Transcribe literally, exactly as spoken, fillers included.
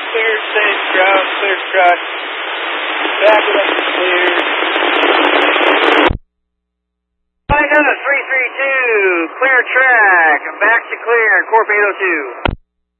clear, safe ground, clear truck. Back it up to clear. Flight Anna three three two, clear track, back to clear, Corp eight oh two.